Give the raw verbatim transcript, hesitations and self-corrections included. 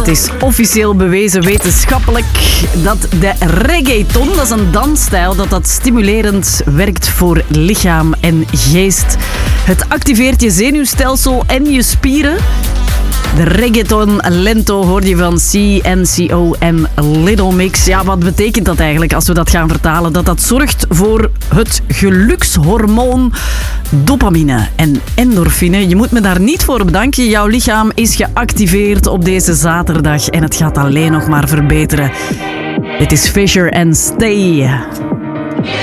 Het is officieel bewezen wetenschappelijk dat de reggaeton, dat is een dansstijl, dat dat stimulerend werkt voor lichaam en geest. Het activeert je zenuwstelsel en je spieren. De reggaeton lento hoor je van C N C O en Little Mix. Ja, wat betekent dat eigenlijk als we dat gaan vertalen? Dat dat zorgt voor het gelukshormoon dopamine en endorfine. Je moet me daar niet voor bedanken. Jouw lichaam is geactiveerd op deze zaterdag en het gaat alleen nog maar verbeteren. Dit is Fisher and Stay.